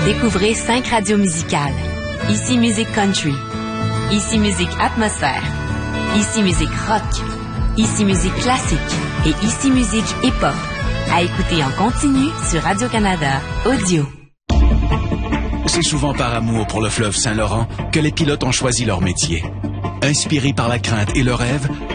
Découvrez 5 radios musicales. Ici Musique Country. Ici Musique Atmosphère. Ici Musique Rock. Ici Musique Classique. Et Ici Musique Hip-Hop. À écouter en continu sur Radio-Canada Audio. C'est souvent par amour pour le fleuve Saint-Laurent que les pilotes ont choisi leur métier. Inspirés par la crainte et le rêve,